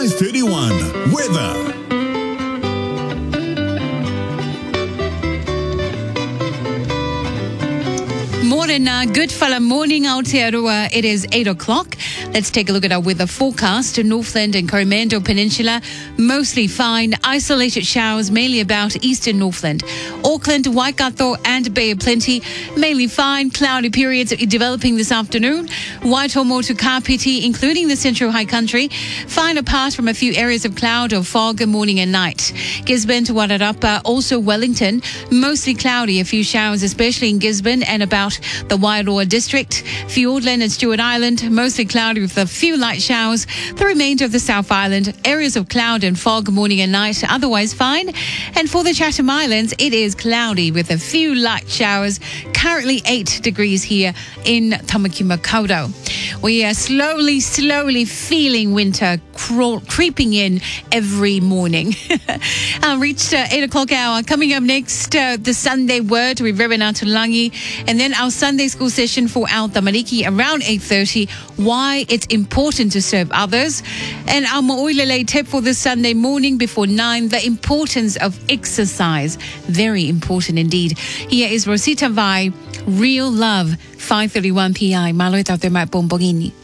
5:31 weather. Morning, Goodfella morning Aotearoa. It is 8 o'clock. Let's take a look at our weather forecast. Northland and Coromandel Peninsula, mostly fine. Isolated showers, mainly about eastern Northland. Auckland, Waikato and Bay of Plenty, mainly fine. Cloudy periods developing this afternoon. Waitomo to Kapiti, including the central high country. Fine apart from a few areas of cloud or fog morning and night. Gisborne to Wairarapa, also Wellington, mostly cloudy. A few showers, especially in Gisborne and about the Wairoa district. Fiordland and Stewart Island, mostly cloudy with a few light showers. The remainder of the South Island, areas of cloud and fog morning and night, otherwise fine. And for the Chatham Islands, it is cloudy with a few light showers. Currently 8 degrees here in Tamakima Kodo. We are slowly feeling winter creeping in every morning. Reached 8 o'clock hour. Coming up next, the Sunday word with Reverend Atulangi, and then our Sunday school session for Al Tamariki around 8:30. Why it's important to serve others, and our Mo'oilele tip for this Sunday morning before 9. The importance of exercise, very important indeed. Here is Rosita Vai, Real Love, 5:31 p.m. Malo e tau te mai pompongini.